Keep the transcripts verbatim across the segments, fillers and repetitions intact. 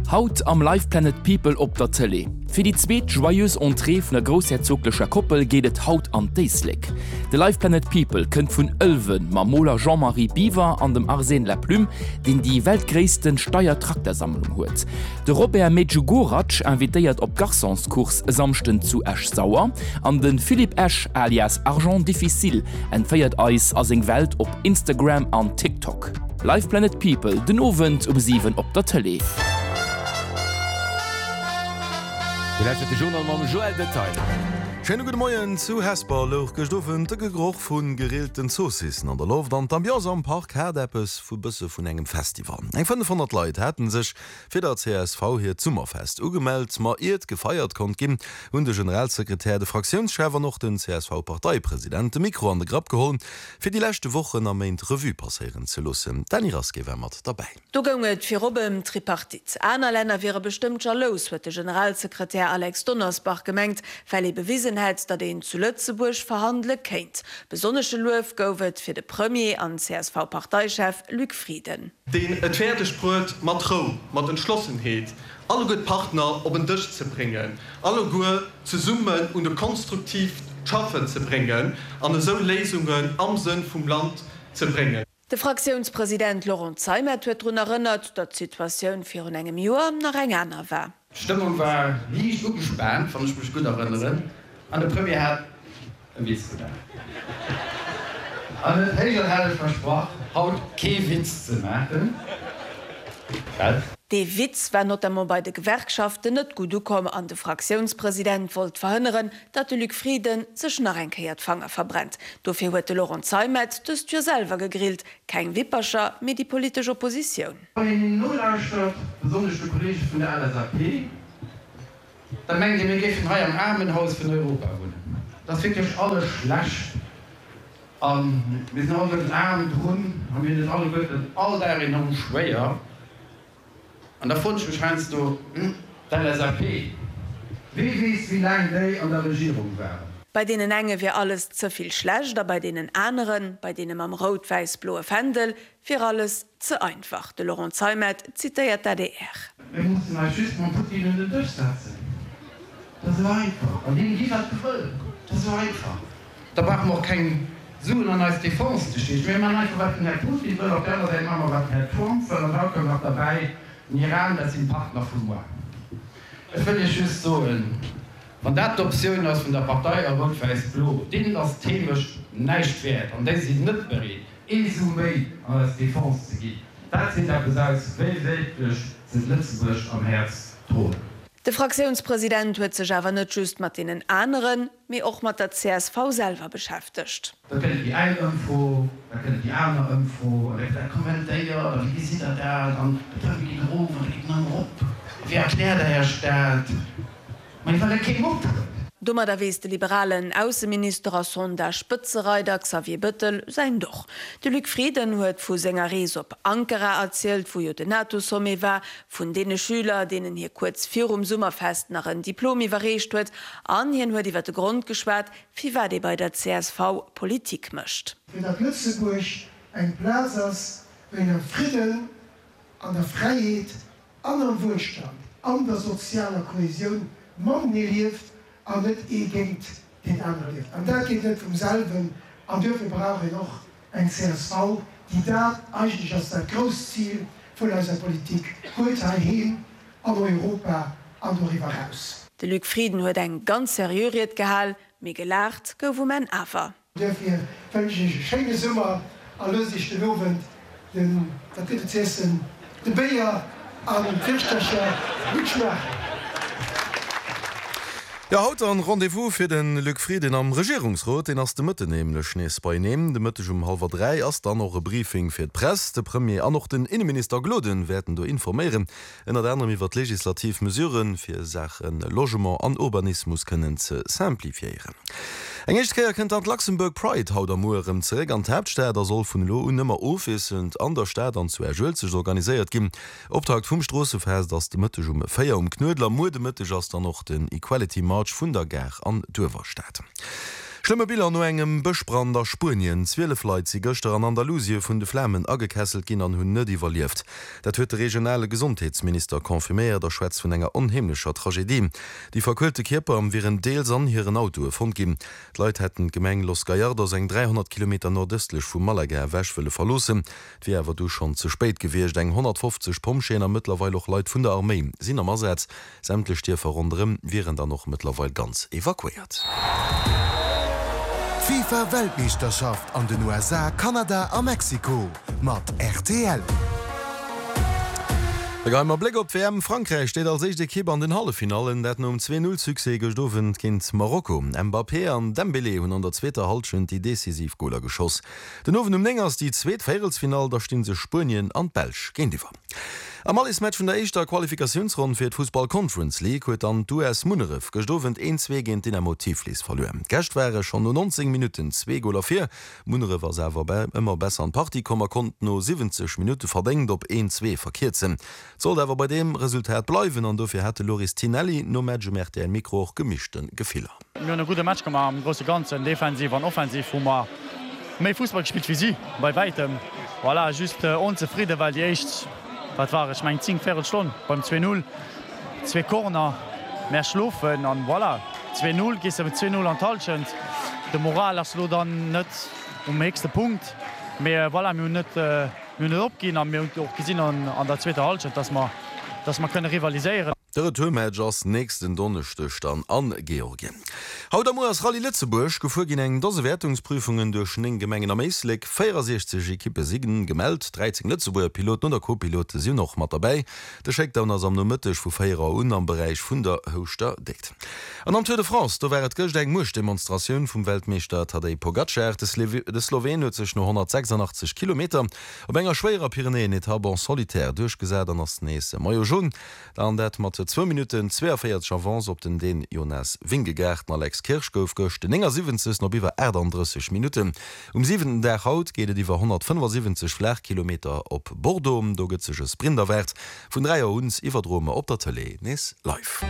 Haut am Live Planet People op der Tele. Für die zweet joyeuse Entree vun der großherzoglicher Koppel gehtt haut an Deislik. De Live Planet People kënnt vun Ölwen Mamola Jean-Marie Biver an dem Arsène Laplume, den die weltgréisten Steuertraktersammlung huet. De Robert Medjugoraj invitéiert op Garçonskurs samchten zu Esch Sauer, an den Philipp Esch alias Argent Difficile entfeiert eis as eng Welt op Instagram an TikTok. Live Planet People den Ovent um sieben op der Tele. Joel Detail. Schöne gute Morgen zu Hesper Loch gestoffen de Geruch vun gereelten Saucissen an der Luft an d'Ambiance am Park Herdeppes vu Bësse vun engem Festival. Eng fünfhundert Leute hätten sich fir der C S V hier Zummerfest ugemeldt, ma iert gefeiert kon gin und de Generalsekretär de Fraktionschefer noch den C S V-Parteipräsident de Mikro an de Grab geholen, fir die letzte Wochen am Main Revue passieren zu lassen. Danny Rasgewemmert dabei. Du gonget fir Robben Tripartit. Aner Länder wäre bestimmt ja los, huet de Generalsekretär Alex Donnersbach gemengt, weil er bewiesen hat, dat den zu Lützeburg verhandle kennt. Besonnesche Louf gouft fir de Premier an C S V-Parteichef Luc Frieden. Den Etwerdesprot mat Tro, mat Entschlossenheet, alle gut Partner op den Tisch zu bringen, alle gut zu summen und de konstruktiv schaffen zu bringen, an so Lesungen am Sinn vom Land zu bringen. Der Fraktionspräsident Laurent Zeimert huet daran erinnert, dat die Situation für un engem Jahr nach eng aner war. Stimmung war nie so gespannt, wenn ich mich gut erinnere. An der Premier hat ein Witz gedacht. An der Hegel hat versprochen, haut kein Witz zu machen. Was? De Witz war not bei de Gewerkschaften net gut kom an de Fraktionspräsident wollt verhinen, dat de Luc Frieden sech nach enkeiert Fanger verbrennt. Dofir huet de Laurent Zeimert dus Tür selber gegrillt, kein Wipperscher mit die politische Opposition. Nullstadt besonders Kollege von der L S A P, da mengt mir ge frei am Armenhaus von Europa wurde. Das wirklich alles schlecht. Um, wir sind alle arm run, haben wir das alle gehört, all darin noch schwer. Und da fand ich bescheinst du, hm, der L S A P. Wie wisst, wie lange die an der Regierung waren? Bei denen enge wir alles zu viel schlecht, da bei denen anderen, bei denen am rot-weiß-blaue Fendel, für alles zu einfach. De Laurent Zeimert zitiert der D R. Wir mussten mal schützen und Putin in den durchsetzen. Das war einfach. Und denen geht das gefällt. Das war einfach. Da brauchen wir auch kein Suchen an als Defense zu stehen. Wenn man einfach was Herr Putin will, auf der anderen Seite machen wir was Herr Trump will, und auch noch dabei, in Iran, das sind Partner von mir. Ich will nicht just so, von der Option aus von der Partei Rot-Weiß-Blau, denen das thematisch nicht wert und die sind nicht bereit, ebenso mehr als Defense zu gehen. Das sind ja gesagt, weltweit sind Lützeburg am Herz tot. Der Fraktionspräsident huet sich aber nicht just mit den anderen, mir auch mit der C S V selber beschäftigt. Da kennt die eine Info, da kennt die andere Info, da kommentiert, wie sieht er da, dann drückt ihn hoch und gibt ihn Rupp. Wie erklärt der Herr Staat? Man will kein Rupp. Dummer da wies de liberalen Außenminister aus der Spitzereiter Xavier Büttel sein doch. De Luc Frieden huet vu Sänger Rees op Ankara erzählt, wo jo de NATO-Somme war, vun dene Schüler, denen hier kurz vier um Summerfest nach een Diplom iwwerrecht huet, an hien huet iwwer de Grund geschwert, wie war de bei der C S V Politik mischt. Für dat Lützeburg ein Platz ass, wenn er Frieden, an der Freiheit, an dem Wohlstand, an der sozialer Kohäsion, man nie lieft, an net e géint den anderen lief. An dat geht net vum selben an dürfen brauche noch eng C S V, die dat eigentlich als das Großziel von der Politik heute hin an Europa an darüber raus. De Luc Frieden huet eng ganz seriiert gehall, mé gelacht gouf wo man awer. Dafür wünsche ich schöne Sommer an lösig den Owen, den Vertreterzessen, den Bayer an den Fischstecher mitschmachen. Ja, haut an Rendevous fir den Luc Frieden am Regierungsrat den ass de Mëtte nemle Schnees beinehmen. De Mëtte um halber drei ass dann noch e Briefing fir d Press. De Premier an noch den Innenminister Gloden werden do informieren. Ennner derner iwwer Legislativmesuren fir Sachen Logement an Urbanismus kënnen ze simplifiieren. Engechtkeier kennt an Luxemburg Pride haut am Moerem zeré an Hauptstäder soll vun Lo un nëmmer office und an der Stadt an zu erjuel sech organisiert ginn. Optrag vum Strossefäs, dats de Mëtte um Féier um Knödler Mo de Mëtte ass dann noch den Equality March vun der Ger an Döwerstaat. Schlimme Bilder no engem Bëchbrand der Spurien, zwölf Leiit sie gëster an Andalusie vun de Flammen agekesselt ginn an hunn net evaluiert. Dat huet de regionale Gesundheitsminister konfirméiert der Schwez vun enger onheimlicher Tragedie. Die verkulte Kierper am viren Deels an hireieren Auto vun gin. D'Leit hätten Gemeng Los Gallardos eng dreihundert Kilometer nordöstlech vum Malaga wäschwelle verlossen. Wie awer du schon zu spät gewircht eng hundertfünfzig Pomschener mittlerweile auch Leiit vun der Armee. Sinn amerseits sämtle Stier verrunderem viren da noch mittlerweile ganz evakuiert. FIFA-Weltmeisterschaft an den U S A, Kanada a Mexiko mat R T L. Geimer Blick op W M Frankreich steht als de Kiber an den Hallefinalen, dat um zwei null Suse gestoffen kind Marokko. Mbappé an Dembélé hun an der zweiter Halschen die decisiv Goler geschoss. Den ofen um Längers die zweet Ferielsfinal, da stehen se Spurien an Belsch gen die war. Am alles Match vun der eischter Qualifikationsrunde fir d Fußball Conference League huet an U S Munneref gestoffen een zwee gent den Motivlies verloren. Gercht wäre schon no neunzig Minuten zwei Goler vier. Munneref war sewer bei immer besser an Party kommmer konnten no siebzig Minuten verdenkt op een zwei verkehrt sinn. Soll dawer bei dem Resultat bleiwen an dofir hätte Loris Tinelli no Matge Mäte en Mikro gemischten Gefehler. Wir haben gute Match gemacht am große ganzen defensiv an offensiv wo man méi Fußball gespielt wie sie bei weitem voilà, just äh, unzufrieden, weil die echt wat war ich mein zehn Stunden beim zwei null zwei Corner mehr schlufen an voilà zwei null gi zwei null an Talschend de Moral as lo dann net um nächste Punkt mehr voilà, net äh, net opgin an mir gesinn an, an der zweite Halschend dass man dass man könne rivalisieren. Der Retourmatchers nächsten Donnerstag dann an Georgien. Haut am Moas Rallye Lützeburg gefuhr gin eng dose Wertungsprüfungen durch eng Gemengen am Meislik sechzig Ekippe siegen gemeldt, dreizehn Lützeburger Piloten und der Co-Pilote sind noch mat dabei. Der Checkdown ass am no Mëttech vu Féierer un am Bereich vun der Hoster deckt. An am Tour de France, da wäret gëcht eng Muschdemonstraioun vum Weltmeister Tadej Pogacar de Slowen huet sech no hundertsechsundachtzig Kilometer op enger schwerer Pyrenäen Etappe solitär durchgesät an ass neese Maio Jun, an dat mat zwei Minuten zweiundvierzig Avance op den den Jonas Wingegärten Alex Kirschgouf gocht den enger siebzig noch iwwer dreißig Minuten. Um sieben der Haut geht iwwer hundertfünfundsiebzig Flächkilometer op Bordeaux, do gët sech Sprinterwert vun dreier uns iwwerdrome op der Tele nes live.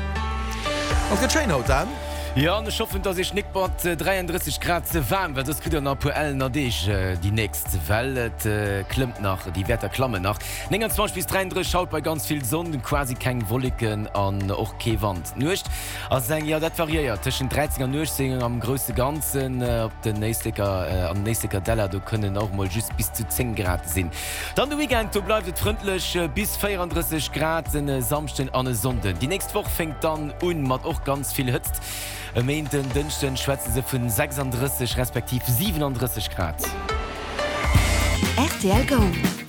Auf der haut an. Ja, und ich hoffe, dass ich nicht bald äh, dreiunddreißig Grad warm wird. Das geht ja noch aktuell nach dich. Äh, die nächste Welle äh, klimmt nach, die Wetter klammen nach. neunundzwanzig bis dreiunddreißig schaut bei ganz viel Sonne, quasi kein Wolken an auch keine Wand. Nicht? Also ja, das variiert. Zwischen dreizehn und neunzehn am größten Ganzen, äh, auf den nächsten äh, am nächsten Della, da können auch mal just bis zu zehn Grad sein. Dann der Weekend, da bleibt es freundlich äh, bis vierunddreißig Grad in äh, Samstag an der Sonne. Die nächste Woche fängt dann an mit auch ganz viel Hitze. Am Montag, Dienstag schwätzen sie von sechsunddreißig respektive siebenunddreißig Grad. R T L Go.